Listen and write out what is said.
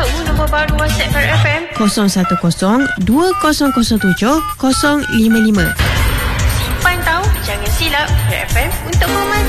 tahu nombor baru WhatsApp Parrot FM? 010-2007-055. Simpan tahu, jangan silap. Parrot FM untuk membantu.